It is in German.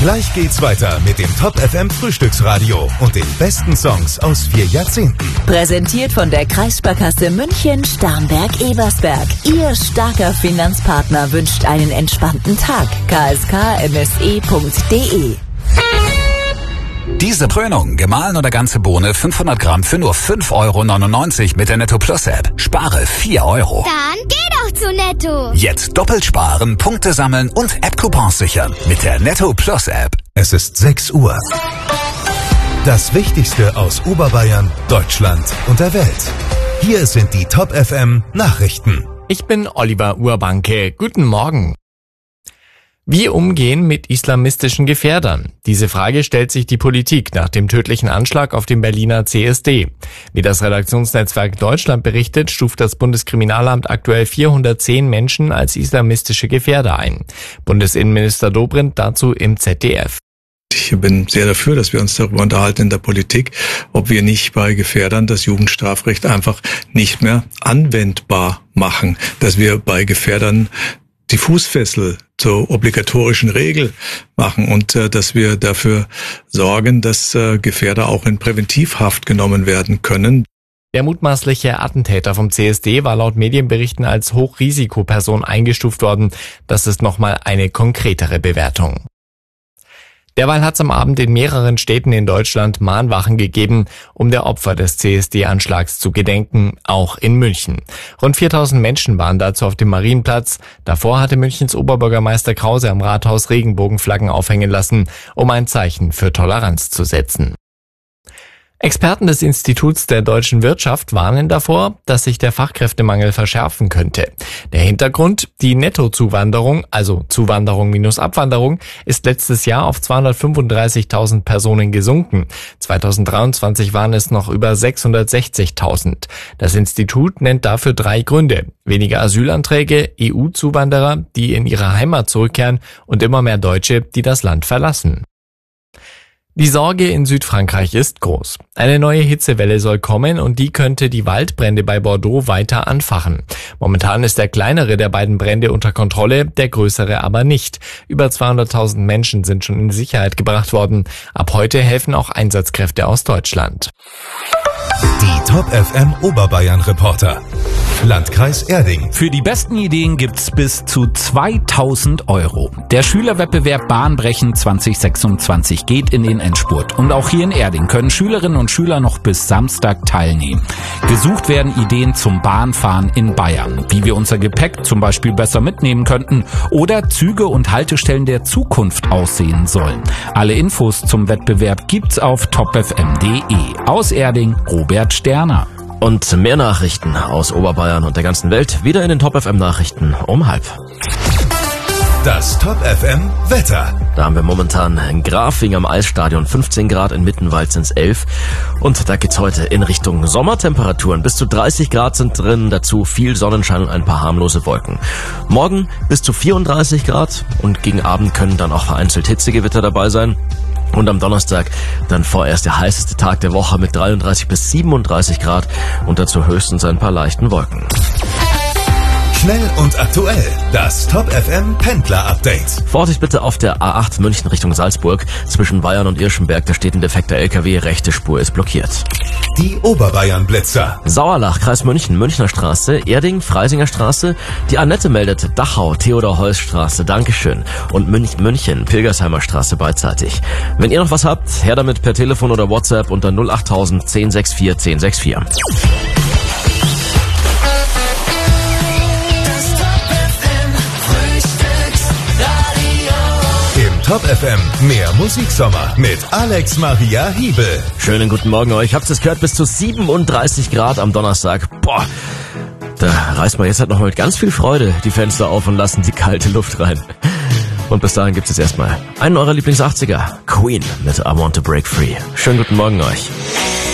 Gleich geht's weiter mit dem Top FM Frühstücksradio und den besten Songs aus 4 Jahrzehnten. Präsentiert von der Kreissparkasse München, Starnberg, Ebersberg. Ihr starker Finanzpartner wünscht einen entspannten Tag. kskmse.de. Diese Krönung, gemahlen oder ganze Bohne, 500 Gramm für nur 5,99 € mit der Netto Plus App. Spare 4 €. Dann geh doch zu Netto. Jetzt doppelt sparen, Punkte sammeln und App-Coupons sichern mit der Netto Plus App. Es ist 6 Uhr. Das Wichtigste aus Oberbayern, Deutschland und der Welt. Hier sind die Top FM Nachrichten. Ich bin Oliver Urbanke. Guten Morgen. Wie umgehen mit islamistischen Gefährdern? Diese Frage stellt sich die Politik nach dem tödlichen Anschlag auf dem Berliner CSD. Wie das Redaktionsnetzwerk Deutschland berichtet, stuft das Bundeskriminalamt aktuell 410 Menschen als islamistische Gefährder ein. Bundesinnenminister Dobrindt dazu im ZDF. Ich bin sehr dafür, dass wir uns darüber unterhalten in der Politik, ob wir nicht bei Gefährdern das Jugendstrafrecht einfach nicht mehr anwendbar machen, dass wir bei Gefährdern die Fußfessel zur obligatorischen Regel machen und dass wir dafür sorgen, dass Gefährder auch in Präventivhaft genommen werden können. Der mutmaßliche Attentäter vom CSD war laut Medienberichten als Hochrisikoperson eingestuft worden. Das ist nochmal eine konkretere Bewertung. Derweil hat es am Abend in mehreren Städten in Deutschland Mahnwachen gegeben, um der Opfer des CSD-Anschlags zu gedenken, auch in München. Rund 4000 Menschen waren dazu auf dem Marienplatz. Davor hatte Münchens Oberbürgermeister Krause am Rathaus Regenbogenflaggen aufhängen lassen, um ein Zeichen für Toleranz zu setzen. Experten des Instituts der deutschen Wirtschaft warnen davor, dass sich der Fachkräftemangel verschärfen könnte. Der Hintergrund: die Nettozuwanderung, also Zuwanderung minus Abwanderung, ist letztes Jahr auf 235.000 Personen gesunken. 2023 waren es noch über 660.000. Das Institut nennt dafür 3 Gründe: weniger Asylanträge, EU-Zuwanderer, die in ihre Heimat zurückkehren, und immer mehr Deutsche, die das Land verlassen. Die Sorge in Südfrankreich ist groß. Eine neue Hitzewelle soll kommen und die könnte die Waldbrände bei Bordeaux weiter anfachen. Momentan ist der kleinere der beiden Brände unter Kontrolle, der größere aber nicht. Über 200.000 Menschen sind schon in Sicherheit gebracht worden. Ab heute helfen auch Einsatzkräfte aus Deutschland. Die Top FM Oberbayern Reporter. Landkreis Erding. Für die besten Ideen gibt's bis zu 2.000 €. Der Schülerwettbewerb Bahnbrechen 2026 geht in den Endspurt. Und auch hier in Erding können Schülerinnen und Schüler noch bis Samstag teilnehmen. Gesucht werden Ideen zum Bahnfahren in Bayern. Wie wir unser Gepäck zum Beispiel besser mitnehmen könnten oder Züge und Haltestellen der Zukunft aussehen sollen. Alle Infos zum Wettbewerb gibt's auf topfm.de. Aus Erding, Robert Sterner. Und mehr Nachrichten aus Oberbayern und der ganzen Welt wieder in den Top FM Nachrichten um 12:30. Das Top FM Wetter. Da haben wir momentan in Grafing am Eisstadion 15 Grad, in Mittenwald sind's 11. Und da geht's heute in Richtung Sommertemperaturen. Bis zu 30 Grad sind drin, dazu viel Sonnenschein und ein paar harmlose Wolken. Morgen bis zu 34 Grad und gegen Abend können dann auch vereinzelt Hitzegewitter dabei sein. Und am Donnerstag dann vorerst der heißeste Tag der Woche mit 33 bis 37 Grad und dazu höchstens ein paar leichten Wolken. Schnell und aktuell. Das Top FM Pendler Update. Vorsicht bitte auf der A8 München Richtung Salzburg. Zwischen Bayern und Irschenberg, da steht ein defekter LKW. Rechte Spur ist blockiert. Die Oberbayern Blitzer. Sauerlach, Kreis München, Münchner Straße, Erding, Freisinger Straße. Die Annette meldet Dachau, Theodor-Heuss-Straße, Dankeschön. Und München, Pilgersheimer Straße beidseitig. Wenn ihr noch was habt, her damit per Telefon oder WhatsApp unter 08000 1064 1064. Top FM, mehr Musiksommer mit Alex Maria Hiebel. Schönen guten Morgen euch. Habt ihr es gehört? Bis zu 37 Grad am Donnerstag. Boah, da reißt man jetzt halt noch mit ganz viel Freude die Fenster auf und lassen die kalte Luft rein. Und bis dahin gibt es erstmal einen eurer Lieblings-80er, Queen mit I Want to Break Free. Schönen guten Morgen euch.